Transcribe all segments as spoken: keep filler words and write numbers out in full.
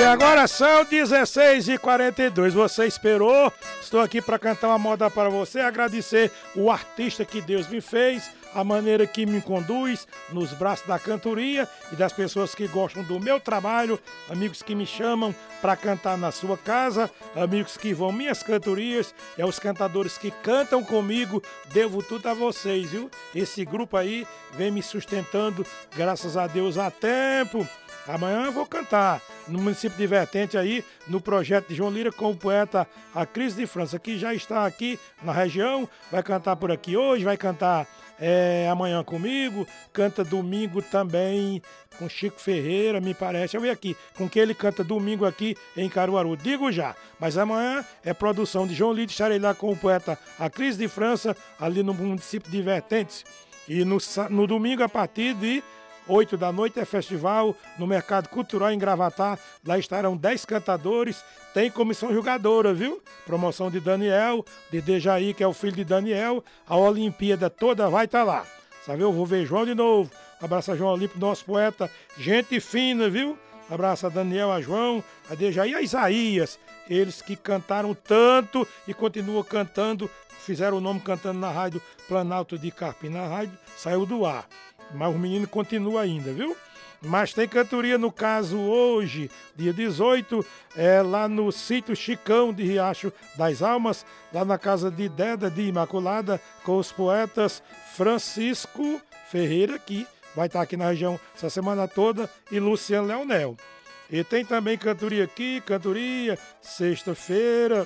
agora são dezesseis e quarenta e dois. Você esperou? Estou aqui para cantar uma moda para você, agradecer o artista que Deus me fez, a maneira que me conduz nos braços da cantoria e das pessoas que gostam do meu trabalho, amigos que me chamam para cantar na sua casa, amigos que vão minhas cantorias, é os cantadores que cantam comigo, devo tudo a vocês, viu? Esse grupo aí vem me sustentando, graças a Deus, há tempo. Amanhã eu vou cantar no município de Vertente aí, no projeto de João Lira com o poeta A Crise de França, que já está aqui na região, vai cantar por aqui hoje, vai cantar é, amanhã comigo, canta domingo também com Chico Ferreira, me parece, eu vi aqui, com que ele canta domingo aqui em Caruaru, digo já, mas amanhã é produção de João Lira, estarei lá com o poeta A Crise de França, ali no município de Vertentes, e no, no domingo a partir de oito da noite é festival no Mercado Cultural em Gravatá. Lá estarão dez cantadores, tem comissão julgadora, viu? Promoção de Daniel, de Dejaí, que é o filho de Daniel. A Olimpíada toda vai estar lá. Sabe, eu vou ver João de novo. Abraço a João Olímpio, nosso poeta. Gente fina, viu? Abraço a Daniel, a João, a Dejaí e a Isaías. Eles que cantaram tanto e continuam cantando. Fizeram o nome cantando na rádio Planalto de Carpim. Na rádio saiu do ar. Mas o menino continua ainda, viu? Mas tem cantoria no caso hoje, dia dezoito, é lá no sítio Chicão de Riacho das Almas, lá na casa de Deda de Imaculada, com os poetas Francisco Ferreira, que vai estar aqui na região essa semana toda, e Luciano Leonel. E tem também cantoria aqui, cantoria, sexta-feira,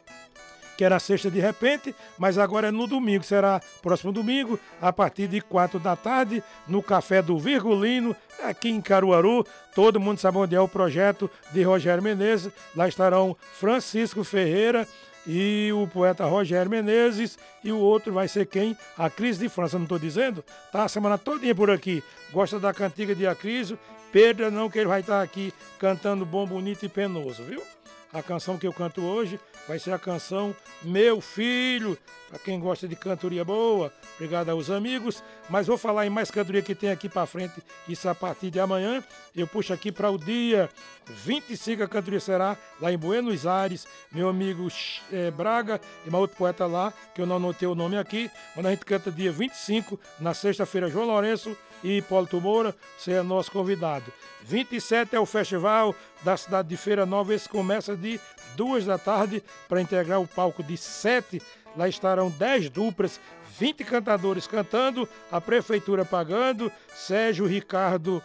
que era sexta de repente, mas agora é no domingo, será próximo domingo, a partir de quatro da tarde, no Café do Virgulino, aqui em Caruaru. Todo mundo sabe onde é o projeto de Rogério Menezes. Lá estarão Francisco Ferreira e o poeta Rogério Menezes, e o outro vai ser quem? A Crise de França, não estou dizendo? Tá a semana todinha por aqui. Gosta da cantiga de Acriso? Pedro não, que ele vai estar aqui cantando Bom, Bonito e Penoso, viu? A canção que eu canto hoje vai ser a canção Meu Filho, para quem gosta de cantoria boa. Obrigado aos amigos, mas vou falar em mais cantoria que tem aqui para frente, isso a partir de amanhã. Eu puxo aqui para o dia vinte e cinco, a cantoria será lá em Buenos Aires, meu amigo é, Braga e uma outra poeta lá, que eu não anotei o nome aqui, quando a gente canta dia vinte e cinco, na sexta-feira, João Lourenço e Hipólito Moura, você é nosso convidado. vinte e sete é o festival da cidade de Feira Nova, esse começa de duas da tarde para integrar o palco de sete. Lá estarão dez duplas, vinte cantadores cantando, a prefeitura pagando, Sérgio Ricardo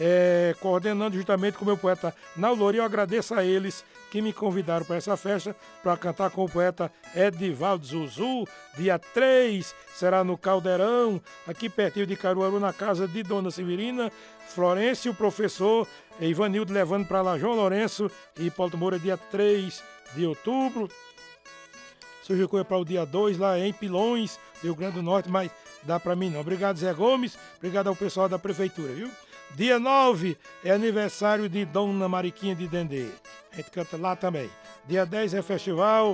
é, coordenando juntamente com o meu poeta Naulori. Eu agradeço a eles que me convidaram para essa festa para cantar com o poeta Edivaldo Zuzu. Dia três será no Caldeirão, aqui pertinho de Caruaru, na casa de Dona Severina Florencio, o professor Ivanildo levando para lá João Lourenço e Hipólito Moura, dia três de outubro. Surgiu coisa para o dia dois lá em Pilões, Rio Grande do Norte, mas dá para mim não. Obrigado, Zé Gomes, obrigado ao pessoal da prefeitura, viu? Dia nove é aniversário de Dona Mariquinha de Dendê, a gente canta lá também. Dia dez é festival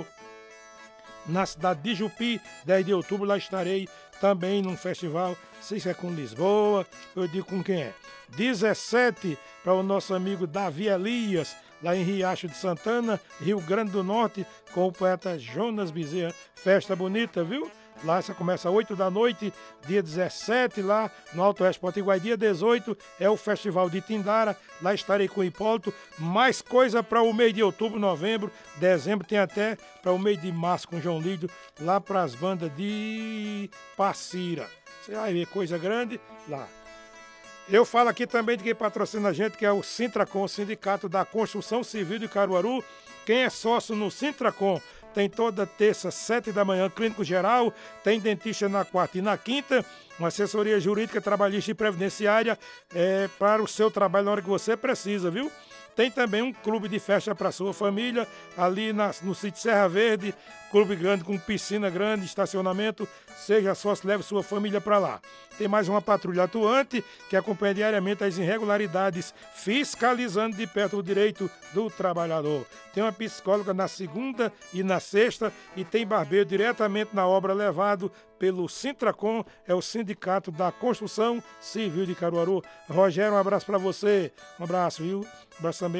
na cidade de Jupi, dez de outubro, lá estarei também num festival, não sei se é com Lisboa, eu digo com quem é. dezessete para o nosso amigo Davi Elias, lá em Riacho de Santana, Rio Grande do Norte, com o poeta Jonas Bezerra. Festa bonita, viu? Lá essa começa às oito da noite, dia dezessete, lá no Alto Oeste Potiguar. Dia dezoito é o Festival de Tindara, lá estarei com o Hipólito. Mais coisa para o mês de outubro, novembro, dezembro, tem até para o mês de março com João Lídio, lá para as bandas de Passira. Você vai ver coisa grande lá. Eu falo aqui também de quem patrocina a gente, que é o Sintracom, o Sindicato da Construção Civil de Caruaru. Quem é sócio no Sintracom tem toda terça, sete da manhã, clínico geral, tem dentista na quarta e na quinta, uma assessoria jurídica, trabalhista e previdenciária é, para o seu trabalho na hora que você precisa, viu? Tem também um clube de festa para sua família, ali na, no sítio Serra Verde, clube grande com piscina grande, estacionamento, seja sócio, leve sua família para lá. Tem mais uma patrulha atuante que acompanha diariamente as irregularidades, fiscalizando de perto o direito do trabalhador. Tem uma psicóloga na segunda e na sexta e tem barbeiro diretamente na obra levado pelo Sintracom, é o Sindicato da Construção Civil de Caruaru. Rogério, um abraço para você, um abraço, viu? Um abraço também